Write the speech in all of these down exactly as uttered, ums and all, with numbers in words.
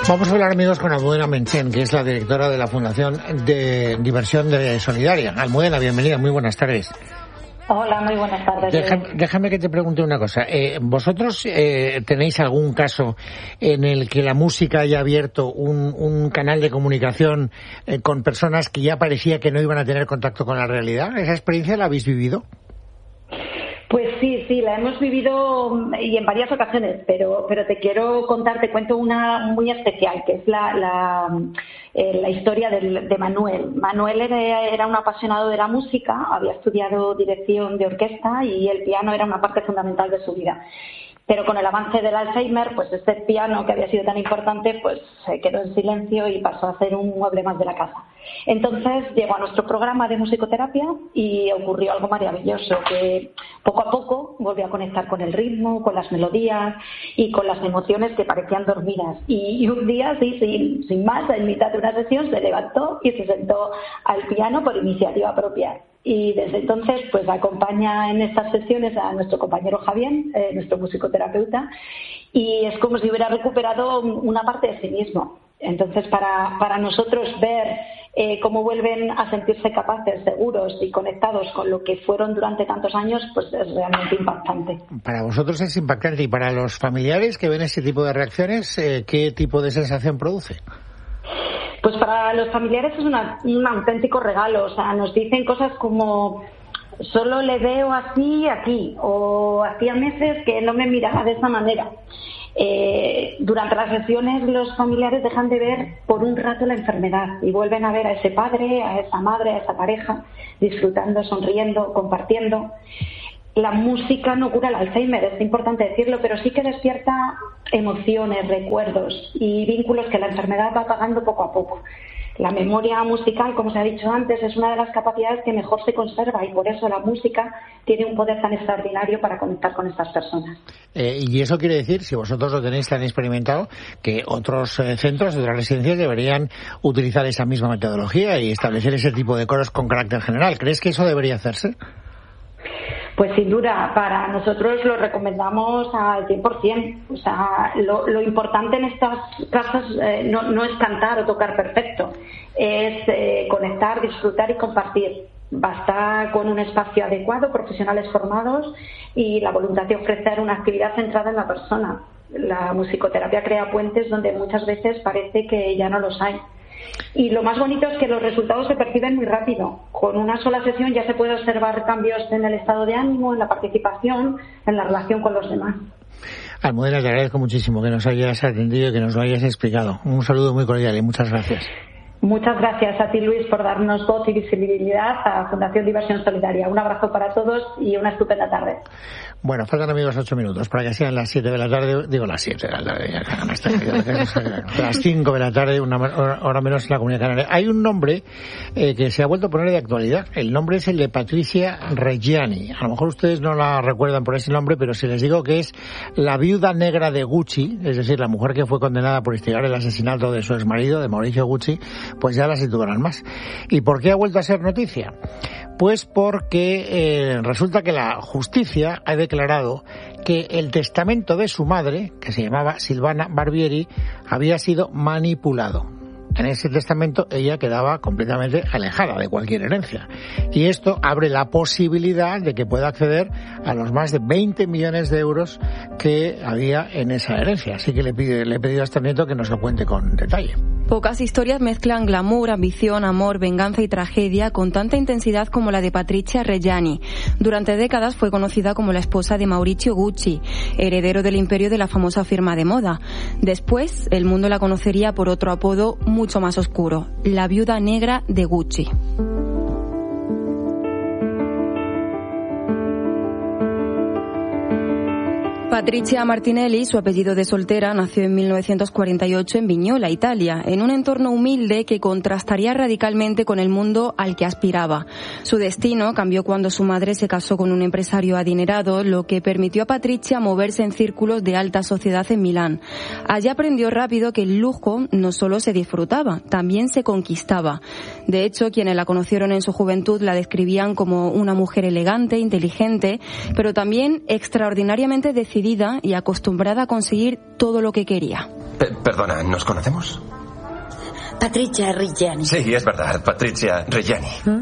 Vamos a hablar, amigos, con Almudena Menchen, que es la directora de la Fundación de Diversión de Solidaria. Almudena, bienvenida, muy buenas tardes. Hola, muy buenas tardes. Deja, déjame que te pregunte una cosa. Eh, ¿Vosotros eh, tenéis algún caso en el que la música haya abierto un, un canal de comunicación eh, con personas que ya parecía que no iban a tener contacto con la realidad? ¿Esa experiencia la habéis vivido? Pues sí, sí, la hemos vivido y en varias ocasiones, pero pero te quiero contar, te cuento una muy especial, que es la la, eh, la historia de, de Manuel. Manuel era, era un apasionado de la música, había estudiado dirección de orquesta y el piano era una parte fundamental de su vida. Pero con el avance del Alzheimer, pues este piano que había sido tan importante, pues se quedó en silencio y pasó a ser un mueble más de la casa. Entonces llegó a nuestro programa de musicoterapia y ocurrió algo maravilloso, que poco a poco volvió a conectar con el ritmo, con las melodías y con las emociones que parecían dormidas. Y, y un día, sí, sin, sin más, en mitad de una sesión, se levantó y se sentó al piano por iniciativa propia. Y desde entonces pues acompaña en estas sesiones a nuestro compañero Javier, eh, nuestro musicoterapeuta, y es como si hubiera recuperado una parte de sí mismo. Entonces para, para nosotros ver eh, cómo vuelven a sentirse capaces, seguros y conectados con lo que fueron durante tantos años, pues es realmente impactante. Para vosotros es impactante, y para los familiares que ven ese tipo de reacciones, eh, ¿qué tipo de sensación produce? Pues para los familiares es una, un auténtico regalo, o sea, nos dicen cosas como solo le veo así aquí, o hacía meses que no me miraba de esa manera. Eh, durante las sesiones los familiares dejan de ver por un rato la enfermedad y vuelven a ver a ese padre, a esa madre, a esa pareja, disfrutando, sonriendo, compartiendo. La música no cura el Alzheimer, es importante decirlo, pero sí que despierta emociones, recuerdos y vínculos que la enfermedad va apagando poco a poco. La memoria musical, como se ha dicho antes, es una de las capacidades que mejor se conserva y por eso la música tiene un poder tan extraordinario para conectar con estas personas. Eh, y eso quiere decir, si vosotros lo tenéis tan experimentado, que otros eh, centros, otras residencias deberían utilizar esa misma metodología y establecer ese tipo de coros con carácter general. ¿Crees que eso debería hacerse? Pues sin duda, para nosotros lo recomendamos al cien por ciento. O sea, lo, lo importante en estas casas eh, no, no es cantar o tocar perfecto, es eh, conectar, disfrutar y compartir. Basta con un espacio adecuado, profesionales formados y la voluntad de ofrecer una actividad centrada en la persona. La musicoterapia crea puentes donde muchas veces parece que ya no los hay. Y lo más bonito es que los resultados se perciben muy rápido. Con una sola sesión ya se puede observar cambios en el estado de ánimo, en la participación, en la relación con los demás. Almudena, te agradezco muchísimo que nos hayas atendido y que nos lo hayas explicado. Un saludo muy cordial y muchas gracias. Muchas gracias a ti, Luis, por darnos voz y visibilidad a Fundación Diversión Solidaria. Un abrazo para todos y una estupenda tarde. Bueno, faltan, amigos, ocho minutos para que sean las siete de la tarde, digo las siete de la tarde, ya me está las cinco de la tarde, una hora menos en la Comunidad Canaria. Hay un nombre eh, que se ha vuelto a poner de actualidad. El nombre es el de Patricia Reggiani. A lo mejor ustedes no la recuerdan por ese nombre, pero si les digo que es la viuda negra de Gucci, es decir, la mujer que fue condenada por instigar el asesinato de su exmarido, de Mauricio Gucci, pues ya la situarán más. ¿Y por qué ha vuelto a ser noticia? Pues porque eh, resulta que la justicia ha declarado que el testamento de su madre, que se llamaba Silvana Barbieri, había sido manipulado. En ese testamento ella quedaba completamente alejada de cualquier herencia. Y esto abre la posibilidad de que pueda acceder a los más de veinte millones de euros que había en esa herencia. Así que le, pide, le he pedido a este nieto que nos lo cuente con detalle. Pocas historias mezclan glamour, ambición, amor, venganza y tragedia con tanta intensidad como la de Patricia Reggiani. Durante décadas fue conocida como la esposa de Mauricio Gucci, heredero del imperio de la famosa firma de moda. Después, el mundo la conocería por otro apodo mucho más oscuro, la viuda negra de Gucci. Patricia Martinelli, su apellido de soltera, nació en mil novecientos cuarenta y ocho en Vignola, Italia, en un entorno humilde que contrastaría radicalmente con el mundo al que aspiraba. Su destino cambió cuando su madre se casó con un empresario adinerado, lo que permitió a Patricia moverse en círculos de alta sociedad en Milán. Allí aprendió rápido que el lujo no solo se disfrutaba, también se conquistaba. De hecho, quienes la conocieron en su juventud la describían como una mujer elegante, inteligente, pero también extraordinariamente decidida y acostumbrada a conseguir todo lo que quería. P- perdona, ¿nos conocemos? Patricia Reggiani. Sí, es verdad, Patricia Reggiani. ¿Mm?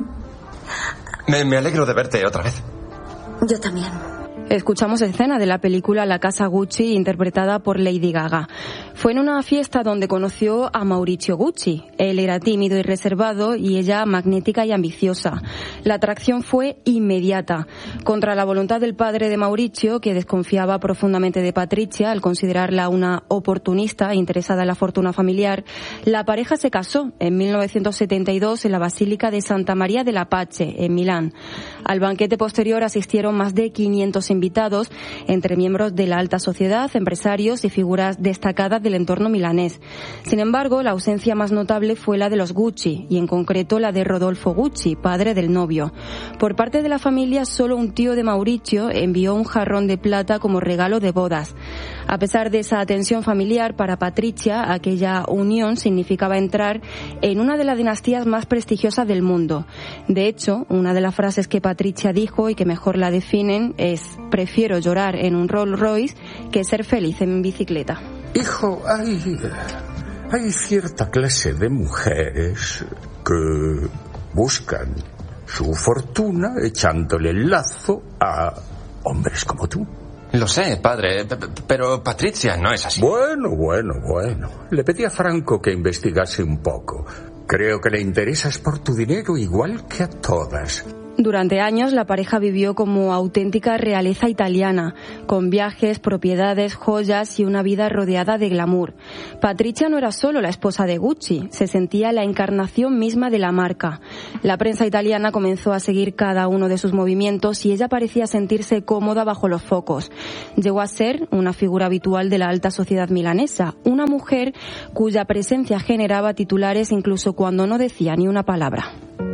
Me, me alegro de verte otra vez. Yo también. Escuchamos escena de la película La Casa Gucci, interpretada por Lady Gaga. Fue en una fiesta donde conoció a Mauricio Gucci. Él era tímido y reservado y ella magnética y ambiciosa. La atracción fue inmediata. Contra la voluntad del padre de Mauricio, que desconfiaba profundamente de Patricia al considerarla una oportunista interesada en la fortuna familiar, la pareja se casó en mil novecientos setenta y dos en la Basílica de Santa María della Pace, en Milán. Al banquete posterior asistieron más de quinientos invitados, entre miembros de la alta sociedad, empresarios y figuras destacadas del entorno milanés. Sin embargo, la ausencia más notable fue la de los Gucci, y en concreto la de Rodolfo Gucci, padre del novio. Por parte de la familia, solo un tío de Mauricio envió un jarrón de plata como regalo de bodas. A pesar de esa atención familiar, para Patricia, aquella unión significaba entrar en una de las dinastías más prestigiosas del mundo. De hecho, una de las frases que Patricia dijo y que mejor la definen es: prefiero llorar en un Rolls Royce que ser feliz en bicicleta. Hijo, hay, hay cierta clase de mujeres que buscan su fortuna echándole el lazo a hombres como tú. Lo sé, padre, pero Patricia no es así. Bueno, bueno, bueno. Le pedí a Franco que investigase un poco. Creo que le interesas por tu dinero igual que a todas. Durante años la pareja vivió como auténtica realeza italiana, con viajes, propiedades, joyas y una vida rodeada de glamour. Patricia no era solo la esposa de Gucci, se sentía la encarnación misma de la marca. La prensa italiana comenzó a seguir cada uno de sus movimientos y ella parecía sentirse cómoda bajo los focos. Llegó a ser una figura habitual de la alta sociedad milanesa, una mujer cuya presencia generaba titulares incluso cuando no decía ni una palabra.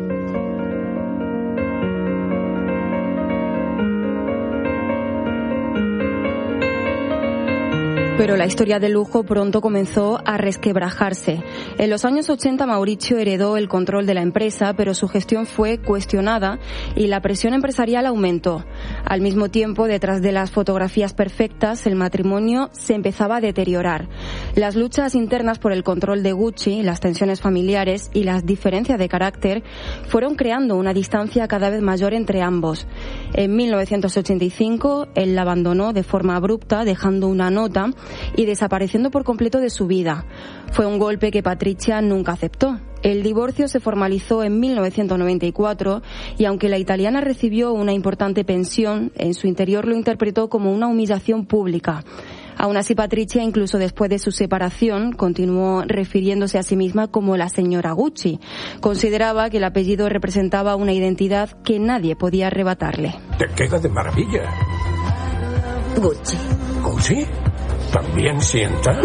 Pero la historia del lujo pronto comenzó a resquebrajarse. En los años ochenta Mauricio heredó el control de la empresa, pero su gestión fue cuestionada y la presión empresarial aumentó. Al mismo tiempo, detrás de las fotografías perfectas, el matrimonio se empezaba a deteriorar. Las luchas internas por el control de Gucci, las tensiones familiares y las diferencias de carácter fueron creando una distancia cada vez mayor entre ambos. En mil novecientos ochenta y cinco, él la abandonó de forma abrupta, dejando una nota y desapareciendo por completo de su vida. Fue un golpe que Patricia nunca aceptó. El divorcio se formalizó en mil novecientos noventa y cuatro y aunque la italiana recibió una importante pensión, en su interior lo interpretó como una humillación pública. Aún así, Patricia, incluso después de su separación, continuó refiriéndose a sí misma como la señora Gucci. Consideraba que el apellido representaba una identidad que nadie podía arrebatarle. Te queda de maravilla. Gucci. ¿Gucci? ¿También sienta?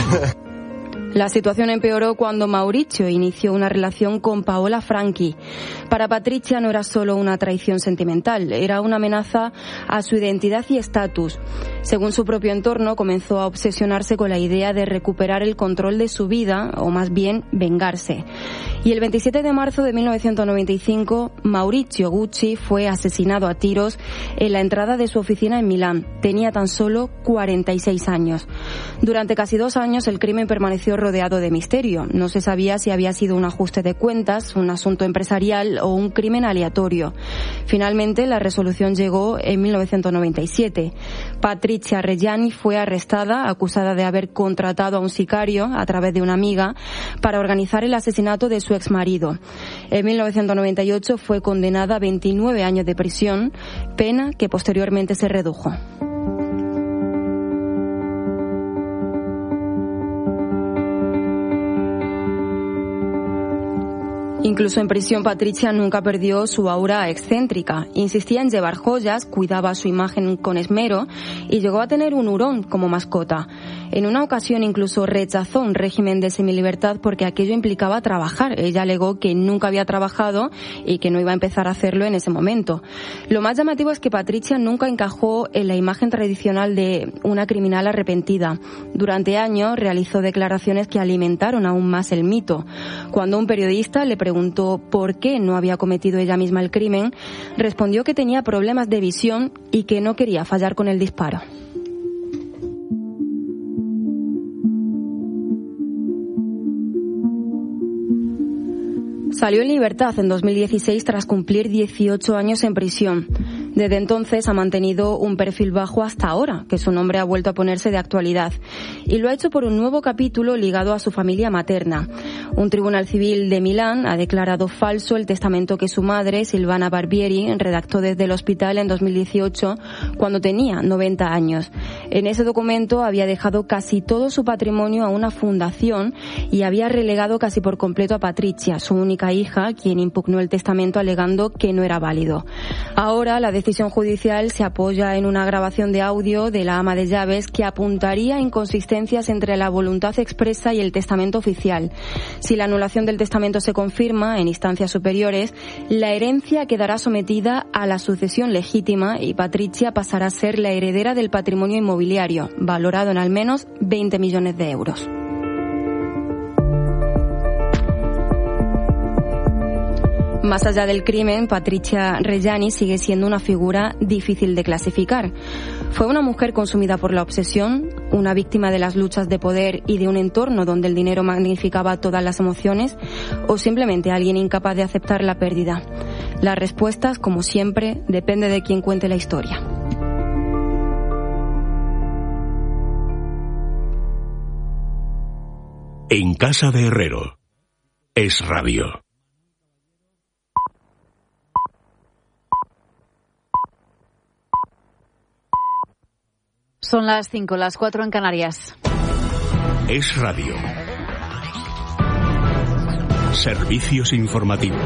La situación empeoró cuando Mauricio inició una relación con Paola Franchi. Para Patricia no era solo una traición sentimental, era una amenaza a su identidad y estatus. Según su propio entorno, comenzó a obsesionarse con la idea de recuperar el control de su vida, o más bien vengarse. Y el veintisiete de marzo de mil novecientos noventa y cinco, Mauricio Gucci fue asesinado a tiros en la entrada de su oficina en Milán. Tenía tan solo cuarenta y seis años. Durante casi dos años el crimen permaneció rodeado de misterio. No se sabía si había sido un ajuste de cuentas, un asunto empresarial o un crimen aleatorio. Finalmente, la resolución llegó en mil novecientos noventa y siete. Patricia Reggiani fue arrestada, acusada de haber contratado a un sicario a través de una amiga para organizar el asesinato de su exmarido. En mil novecientos noventa y ocho fue condenada a veintinueve años de prisión, pena que posteriormente se redujo. Incluso en prisión, Patricia nunca perdió su aura excéntrica. Insistía en llevar joyas, cuidaba su imagen con esmero y llegó a tener un hurón como mascota. En una ocasión incluso rechazó un régimen de semilibertad porque aquello implicaba trabajar. Ella alegó que nunca había trabajado y que no iba a empezar a hacerlo en ese momento. Lo más llamativo es que Patricia nunca encajó en la imagen tradicional de una criminal arrepentida. Durante años realizó declaraciones que alimentaron aún más el mito. Cuando un periodista le preguntó preguntó por qué no había cometido ella misma el crimen, respondió que tenía problemas de visión y que no quería fallar con el disparo. Salió en libertad en dos mil dieciséis tras cumplir dieciocho años en prisión. Desde entonces ha mantenido un perfil bajo hasta ahora, que su nombre ha vuelto a ponerse de actualidad. Y lo ha hecho por un nuevo capítulo ligado a su familia materna. Un tribunal civil de Milán ha declarado falso el testamento que su madre, Silvana Barbieri, redactó desde el hospital en dos mil dieciocho, cuando tenía noventa años. En ese documento había dejado casi todo su patrimonio a una fundación y había relegado casi por completo a Patricia, su única hija, quien impugnó el testamento alegando que no era válido. Ahora la decisión judicial se apoya en una grabación de audio de la ama de llaves que apuntaría a inconsistencias entre la voluntad expresa y el testamento oficial. Si la anulación del testamento se confirma en instancias superiores, la herencia quedará sometida a la sucesión legítima y Patricia pasará a ser la heredera del patrimonio inmobiliario, valorado en al menos veinte millones de euros. Más allá del crimen, Patricia Reggiani sigue siendo una figura difícil de clasificar. ¿Fue una mujer consumida por la obsesión, una víctima de las luchas de poder y de un entorno donde el dinero magnificaba todas las emociones, o simplemente alguien incapaz de aceptar la pérdida? Las respuestas, como siempre, depende de quien cuente la historia. En casa de Herrero. Es radio. Son las cinco, las cuatro en Canarias. Es radio. Servicios informativos.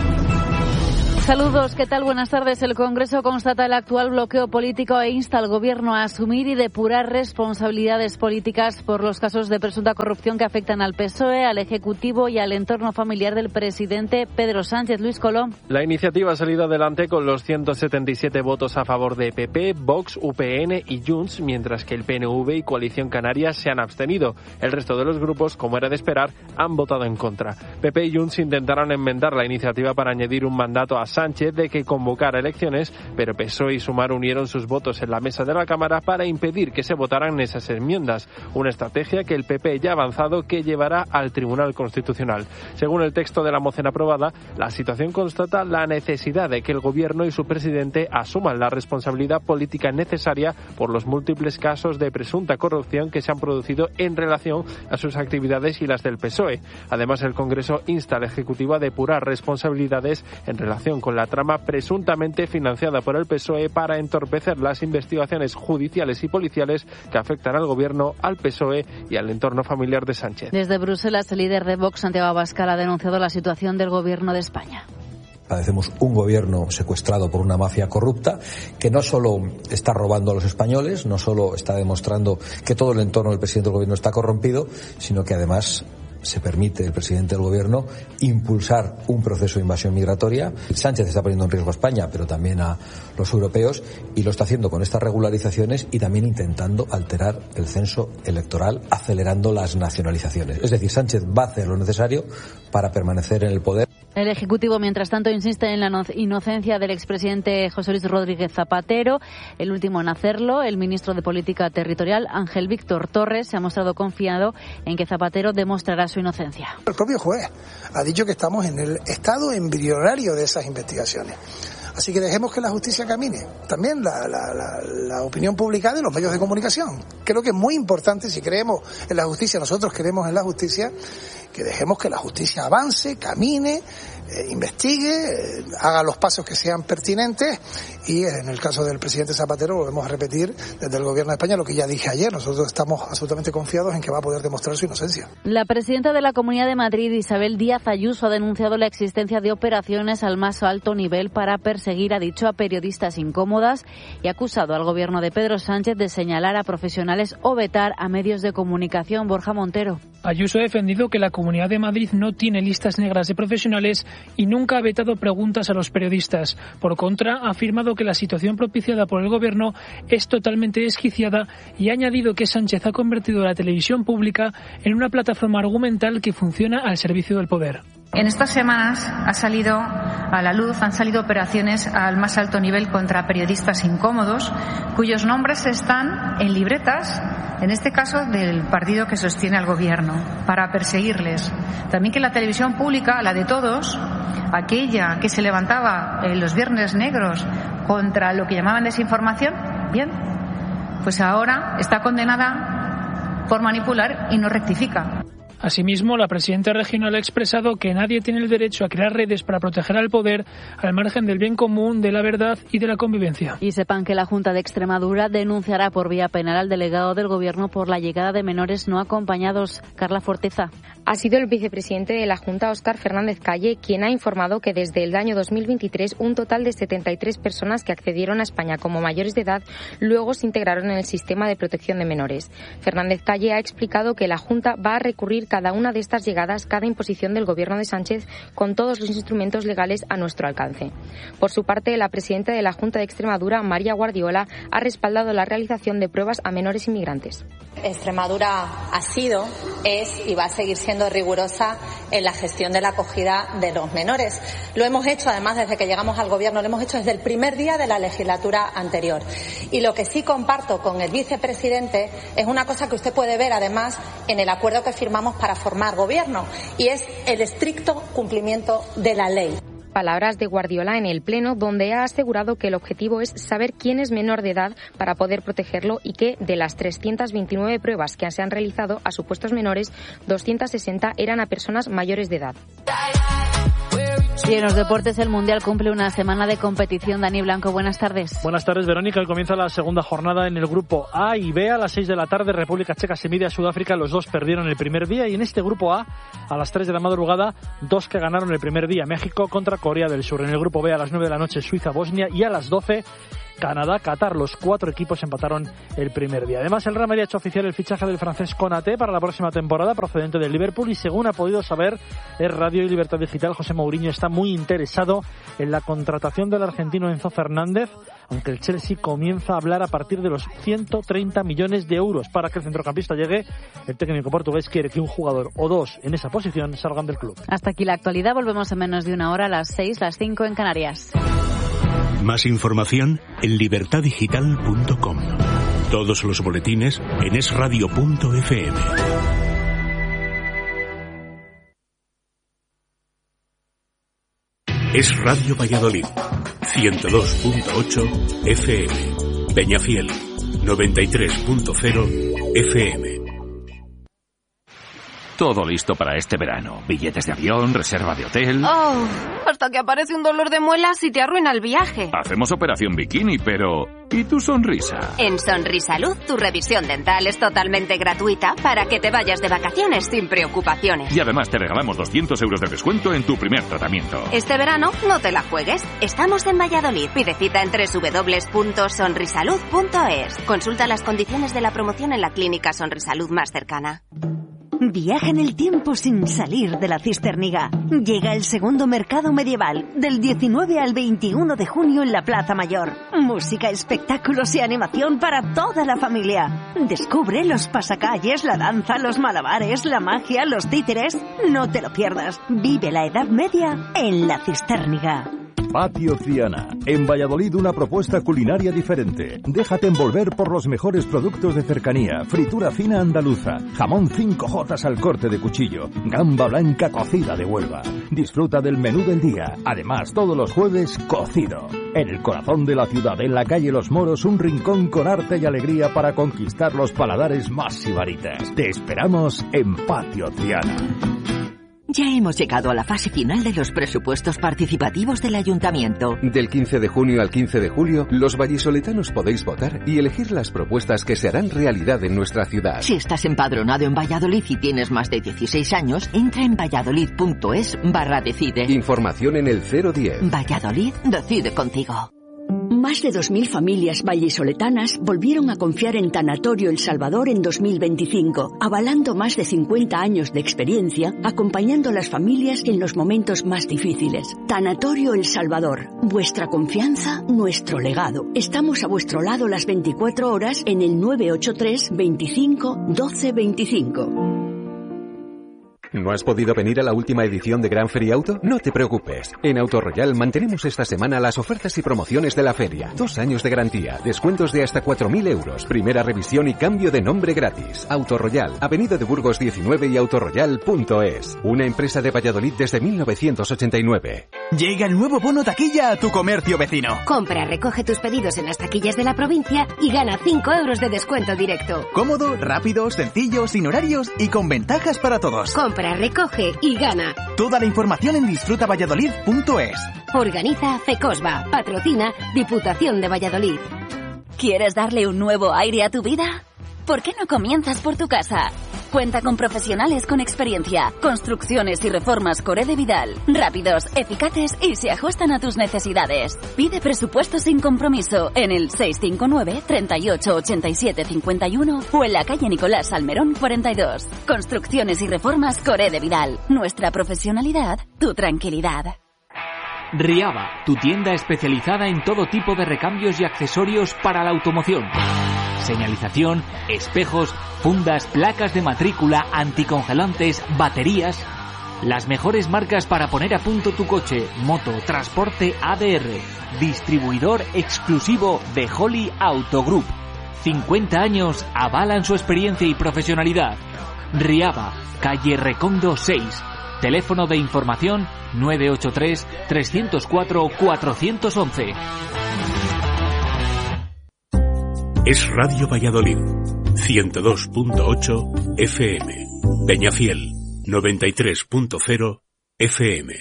Saludos, ¿qué tal? Buenas tardes. El Congreso constata el actual bloqueo político e insta al Gobierno a asumir y depurar responsabilidades políticas por los casos de presunta corrupción que afectan al P S O E, al Ejecutivo y al entorno familiar del presidente Pedro Sánchez. Luis Colom. La iniciativa ha salido adelante con los ciento setenta y siete votos a favor de P P, Vox, U P N y Junts, mientras que el P N V y Coalición Canaria se han abstenido. El resto de los grupos, como era de esperar, han votado en contra. P P y Junts intentaron enmendar la iniciativa para añadir un mandato a Sánchez de que convocara elecciones, pero P S O E y Sumar unieron sus votos en la mesa de la Cámara para impedir que se votaran esas enmiendas, una estrategia que el P P ya ha avanzado que llevará al Tribunal Constitucional. Según el texto de la moción aprobada, la situación constata la necesidad de que el Gobierno y su presidente asuman la responsabilidad política necesaria por los múltiples casos de presunta corrupción que se han producido en relación a sus actividades y las del P S O E. Además, el Congreso insta al Ejecutivo a depurar responsabilidades en relación con la trama presuntamente financiada por el P S O E para entorpecer las investigaciones judiciales y policiales que afectan al Gobierno, al P S O E y al entorno familiar de Sánchez. Desde Bruselas, el líder de Vox, Santiago Abascal, ha denunciado la situación del Gobierno de España. Padecemos un gobierno secuestrado por una mafia corrupta que no solo está robando a los españoles, no solo está demostrando que todo el entorno del presidente del gobierno está corrompido, sino que además se permite el presidente del gobierno impulsar un proceso de invasión migratoria. Sánchez está poniendo en riesgo a España, pero también a los europeos, y lo está haciendo con estas regularizaciones y también intentando alterar el censo electoral, acelerando las nacionalizaciones. Es decir, Sánchez va a hacer lo necesario para permanecer en el poder. El Ejecutivo, mientras tanto, insiste en la inocencia del expresidente José Luis Rodríguez Zapatero. El último en hacerlo, el ministro de Política Territorial, Ángel Víctor Torres, se ha mostrado confiado en que Zapatero demostrará su inocencia. El propio juez ha dicho que estamos en el estado embrionario de esas investigaciones. Así que dejemos que la justicia camine. También la, la, la, la opinión publicada y los medios de comunicación. Creo que es muy importante, si creemos en la justicia, nosotros creemos en la justicia, que dejemos que la justicia avance, camine, eh, investigue, eh, haga los pasos que sean pertinentes, y en el caso del presidente Zapatero volvemos a repetir desde el Gobierno de España lo que ya dije ayer. Nosotros estamos absolutamente confiados en que va a poder demostrar su inocencia. La presidenta de la Comunidad de Madrid, Isabel Díaz Ayuso, ha denunciado la existencia de operaciones al más alto nivel para perseguir, ha dicho, a periodistas incómodas, y ha acusado al Gobierno de Pedro Sánchez de señalar a profesionales o vetar a medios de comunicación. Borja Montero. Ayuso ha defendido que la Comunidad de Madrid no tiene listas negras de profesionales y nunca ha vetado preguntas a los periodistas. Por contra, ha afirmado que la situación propiciada por el Gobierno es totalmente desquiciada y ha añadido que Sánchez ha convertido la televisión pública en una plataforma argumental que funciona al servicio del poder. En estas semanas ha salido a la luz, han salido operaciones al más alto nivel contra periodistas incómodos, cuyos nombres están en libretas, en este caso del partido que sostiene al gobierno, para perseguirles. También que la televisión pública, la de todos, aquella que se levantaba en los viernes negros contra lo que llamaban desinformación, bien, pues ahora está condenada por manipular y no rectifica. Asimismo, la presidenta regional ha expresado que nadie tiene el derecho a crear redes para proteger al poder al margen del bien común, de la verdad y de la convivencia. Y sepan que la Junta de Extremadura denunciará por vía penal al delegado del Gobierno por la llegada de menores no acompañados. Carla Forteza. Ha sido el vicepresidente de la Junta, Óscar Fernández Calle, quien ha informado que desde el año dos mil veintitrés un total de setenta y tres personas que accedieron a España como mayores de edad luego se integraron en el sistema de protección de menores. Fernández Calle ha explicado que la Junta va a recurrir cada una de estas llegadas, cada imposición del Gobierno de Sánchez, con todos los instrumentos legales a nuestro alcance. Por su parte, la presidenta de la Junta de Extremadura, María Guardiola, ha respaldado la realización de pruebas a menores inmigrantes. Extremadura ha sido, es y va a seguir siendo rigurosa en la gestión de la acogida de los menores. Lo hemos hecho, además, desde que llegamos al Gobierno, lo hemos hecho desde el primer día de la legislatura anterior. Y lo que sí comparto con el vicepresidente es una cosa que usted puede ver, además, en el acuerdo que firmamos para formar Gobierno, y es el estricto cumplimiento de la ley. Palabras de Guardiola en el Pleno, donde ha asegurado que el objetivo es saber quién es menor de edad para poder protegerlo y que de las trescientas veintinueve pruebas que se han realizado a supuestos menores, doscientas sesenta eran a personas mayores de edad. Y en los deportes, el Mundial cumple una semana de competición. Dani Blanco, buenas tardes. Buenas tardes, Verónica. Hoy comienza la segunda jornada en el grupo A y B. A las seis de la tarde, República Checa se mide a Sudáfrica. Los dos perdieron el primer día. Y en este grupo A, a las tres de la madrugada, dos que ganaron el primer día. México contra Corea del Sur. En el grupo B, a las nueve de la noche, Suiza-Bosnia. Y a las doce, Canadá-Qatar. Los cuatro equipos empataron el primer día. Además, el Real Madrid ha hecho oficial el fichaje del francés Konaté para la próxima temporada, procedente del Liverpool, y según ha podido saber es Radio y Libertad Digital, José Mourinho está muy interesado en la contratación del argentino Enzo Fernández, aunque el Chelsea comienza a hablar a partir de los ciento treinta millones de euros. Para que el centrocampista llegue, el técnico portugués quiere que un jugador o dos en esa posición salgan del club. Hasta aquí la actualidad. Volvemos en menos de una hora, a las seis, las cinco en Canarias. Más información en libertad digital punto com. Todos los boletines en es radio punto efe eme. Es Radio Valladolid, ciento dos punto ocho efe eme. Peñafiel, noventa y tres punto cero efe eme. Todo listo para este verano. Billetes de avión, reserva de hotel... Oh, hasta que aparece un dolor de muelas y te arruina el viaje. Hacemos operación bikini, pero... ¿y tu sonrisa? En Sonrisalud, tu revisión dental es totalmente gratuita para que te vayas de vacaciones sin preocupaciones. Y además te regalamos doscientos euros de descuento en tu primer tratamiento. Este verano no te la juegues. Estamos en Valladolid. Pide cita en doble u doble u doble u punto sonrisalud punto es. Consulta las condiciones de la promoción en la clínica Sonrisalud más cercana. Viaja en el tiempo sin salir de la Cisterniga. Llega el segundo mercado medieval del diecinueve al veintiuno de junio en la Plaza Mayor. Música, espectáculos y animación para toda la familia. Descubre los pasacalles, la danza, los malabares, la magia, los títeres. No te lo pierdas. Vive la Edad Media en la Cisterniga. Patio Triana. En Valladolid una propuesta culinaria diferente. Déjate envolver por los mejores productos de cercanía. Fritura fina andaluza. Jamón cinco jotas al corte de cuchillo. Gamba blanca cocida de Huelva. Disfruta del menú del día. Además, todos los jueves, cocido. En el corazón de la ciudad, en la calle Los Moros, un rincón con arte y alegría para conquistar los paladares más sibaritas. Te esperamos en Patio Triana. Ya hemos llegado a la fase final de los presupuestos participativos del Ayuntamiento. Del quince de junio al quince de julio, los vallisoletanos podéis votar y elegir las propuestas que se harán realidad en nuestra ciudad. Si estás empadronado en Valladolid y tienes más de dieciséis años, entra en valladolid punto es barra decide. Información en el cero diez. Valladolid decide contigo. Más de dos mil familias vallisoletanas volvieron a confiar en Tanatorio El Salvador en dos mil veinticinco, avalando más de cincuenta años de experiencia, acompañando a las familias en los momentos más difíciles. Tanatorio El Salvador, vuestra confianza, nuestro legado. Estamos a vuestro lado las veinticuatro horas en el nueve ocho tres, veinticinco, doce veinticinco. ¿No has podido venir a la última edición de Gran Feria Auto? No te preocupes. En Autoroyal mantenemos esta semana las ofertas y promociones de la feria. Dos años de garantía, descuentos de hasta cuatro mil euros, primera revisión y cambio de nombre gratis. Autoroyal, Avenida de Burgos diecinueve y autoroyal punto es. Una empresa de Valladolid desde mil novecientos ochenta y nueve. Llega el nuevo bono taquilla a tu comercio vecino. Compra, recoge tus pedidos en las taquillas de la provincia y gana cinco euros de descuento directo. Cómodo, rápido, sencillo, sin horarios y con ventajas para todos. Compra, recoge y gana. Toda la información en disfruta valladolid punto es. Organiza FECOSBA. Patrocina Diputación de Valladolid. ¿Quieres darle un nuevo aire a tu vida? ¿Por qué no comienzas por tu casa? Cuenta con profesionales con experiencia. Construcciones y reformas Core de Vidal. Rápidos, eficaces y se ajustan a tus necesidades. Pide presupuesto sin compromiso en el seis cinco nueve, treinta y ocho, ochenta y siete, cincuenta y uno o en la calle Nicolás Salmerón cuarenta y dos. Construcciones y reformas Core de Vidal. Nuestra profesionalidad, tu tranquilidad. Riaba, tu tienda especializada en todo tipo de recambios y accesorios para la automoción. Señalización, espejos, fundas, placas de matrícula, anticongelantes, baterías. Las mejores marcas para poner a punto tu coche, moto, transporte A D R. Distribuidor exclusivo de Holly Auto Group. cincuenta años avalan su experiencia y profesionalidad. Riaba, calle Recondo seis. Teléfono de información nueve ocho tres, tres cero cuatro, cuatro uno uno. Es Radio Valladolid, ciento dos punto ocho F M. Peñafiel, noventa y tres punto cero F M.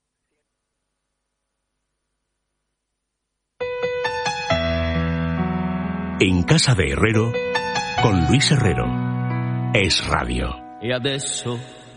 En casa de Herrero, con Luis Herrero. Es Radio. E adesso